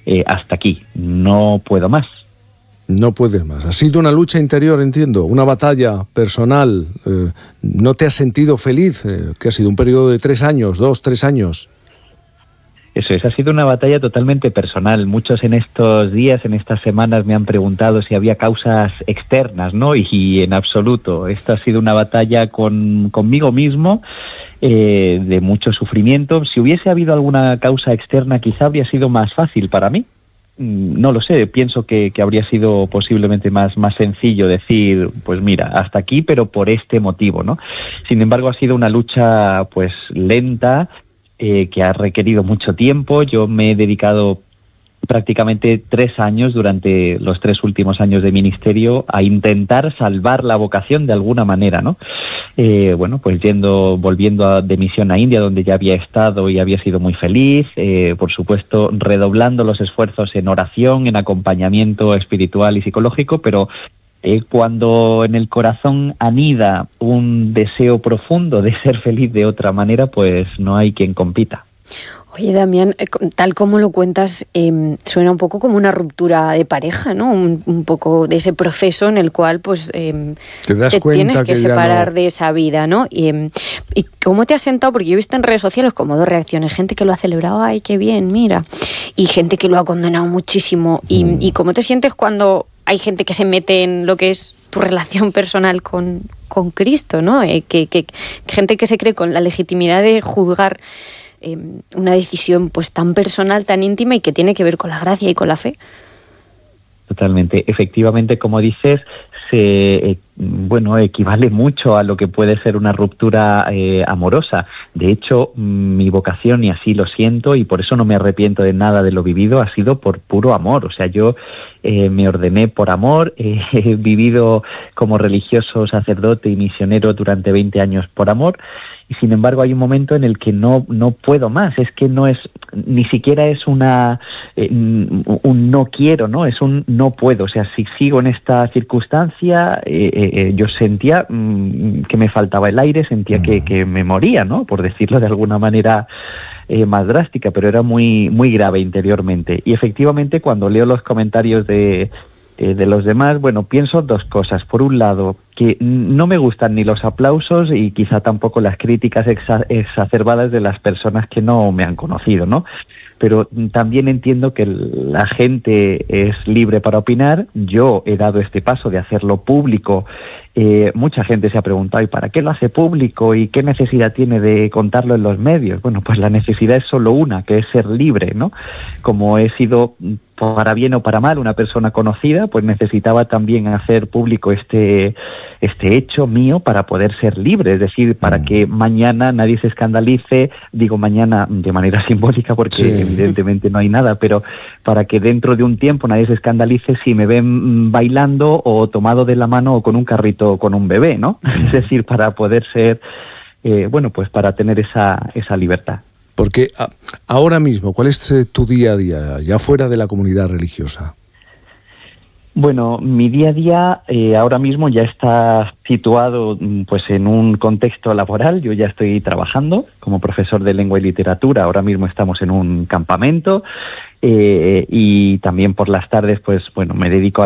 hasta aquí, no puedo más. No puedes más. Ha sido una lucha interior, entiendo, una batalla personal. ¿No te has sentido feliz? ¿Que ha sido un periodo de 3 años, 3 años? Eso es, ha sido una batalla totalmente personal. Muchos en estos días, en estas semanas, me han preguntado si había causas externas, ¿no? Y en absoluto. Esta ha sido una batalla conmigo mismo, de mucho sufrimiento. Si hubiese habido alguna causa externa, quizá habría sido más fácil para mí. No lo sé, pienso que habría sido posiblemente más sencillo decir, pues mira, hasta aquí, pero por este motivo, ¿no? Sin embargo, ha sido una lucha pues lenta, que ha requerido mucho tiempo. Yo me he dedicado prácticamente 3 años durante los 3 últimos años de ministerio a intentar salvar la vocación de alguna manera, ¿no? Bueno, pues volviendo de misión a India, donde ya había estado y había sido muy feliz, por supuesto redoblando los esfuerzos en oración, en acompañamiento espiritual y psicológico, pero cuando en el corazón anida un deseo profundo de ser feliz de otra manera, pues no hay quien compita. Oye, Damián, tal como lo cuentas, suena un poco como una ruptura de pareja, ¿no? Un poco de ese proceso en el cual pues te tienes que separar de esa vida, ¿no? ¿Y cómo te has sentado? Porque yo he visto en redes sociales como 2 reacciones. Gente que lo ha celebrado, ¡ay, qué bien, mira! Y gente que lo ha condenado muchísimo. ¿Y cómo te sientes cuando hay gente que se mete en lo que es tu relación personal con Cristo, ¿no? Que gente que se cree con la legitimidad de juzgar una decisión pues tan personal, tan íntima y que tiene que ver con la gracia y con la fe. Totalmente. Efectivamente, como dices, equivale mucho a lo que puede ser una ruptura amorosa. De hecho, mi vocación, y así lo siento, y por eso no me arrepiento de nada de lo vivido, ha sido por puro amor. O sea, yo me ordené por amor, he vivido como religioso, sacerdote y misionero durante 20 años por amor, y sin embargo hay un momento en el que no puedo más. Es que no es, ni siquiera es un no quiero, ¿no? Es un no puedo. O sea, si sigo en esta circunstancia, yo sentía que me faltaba el aire, sentía que me moría, ¿no? Por decirlo de alguna manera más drástica, pero era muy grave interiormente. Y efectivamente, cuando leo los comentarios de los demás, bueno, pienso 2 cosas. Por un lado, que no me gustan ni los aplausos y quizá tampoco las críticas exacerbadas de las personas que no me han conocido, ¿no? Pero también entiendo que la gente es libre para opinar. Yo he dado este paso de hacerlo público. Mucha gente se ha preguntado, ¿y para qué lo hace público? ¿Y qué necesidad tiene de contarlo en los medios? Bueno, pues la necesidad es solo una, que es ser libre, ¿no? Como he sido, para bien o para mal, una persona conocida, pues necesitaba también hacer público este hecho mío para poder ser libre, es decir, para que mañana nadie se escandalice. Digo mañana de manera simbólica porque evidentemente no hay nada, pero para que dentro de un tiempo nadie se escandalice si me ven bailando o tomado de la mano o con un carrito con un bebé, ¿no? Es decir, para poder ser, pues para tener esa libertad. Porque ahora mismo, ¿cuál es tu día a día, ya fuera de la comunidad religiosa? Bueno, mi día a día ahora mismo ya está situado pues en un contexto laboral. Yo ya estoy trabajando como profesor de lengua y literatura. Ahora mismo estamos en un campamento y también por las tardes pues bueno, me dedico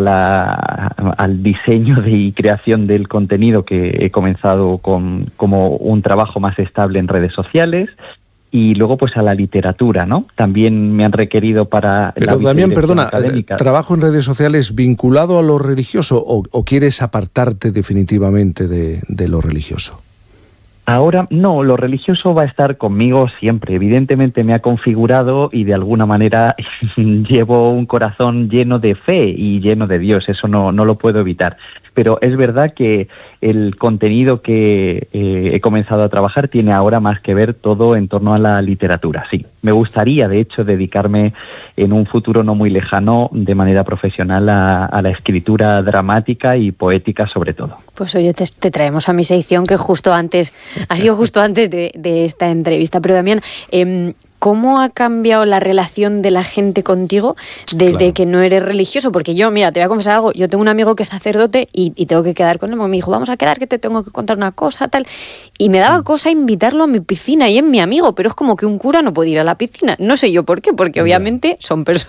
al diseño y creación del contenido que he comenzado como un trabajo más estable en redes sociales. Y luego pues a la literatura, ¿no? También me han requerido para... Pero Damián, perdona, ¿trabajo en redes sociales vinculado a lo religioso o quieres apartarte definitivamente de lo religioso? Ahora, no, lo religioso va a estar conmigo siempre. Evidentemente me ha configurado y de alguna manera llevo un corazón lleno de fe y lleno de Dios. Eso no lo puedo evitar. Pero es verdad que el contenido que he comenzado a trabajar tiene ahora más que ver todo en torno a la literatura, sí. Me gustaría, de hecho, dedicarme en un futuro no muy lejano de manera profesional a la escritura dramática y poética sobre todo. Pues oye, te traemos a mi sección que ha sido justo antes de esta entrevista. Pero Damián, ¿cómo ha cambiado la relación de la gente contigo desde que no eres religioso? Porque yo, mira, te voy a confesar algo. Yo tengo un amigo que es sacerdote y tengo que quedar con él. Me dijo, vamos a quedar que te tengo que contar una cosa, tal. Y me daba cosa invitarlo a mi piscina y es mi amigo, pero es como que un cura no puede ir a la piscina. No sé yo por qué, porque obviamente son personas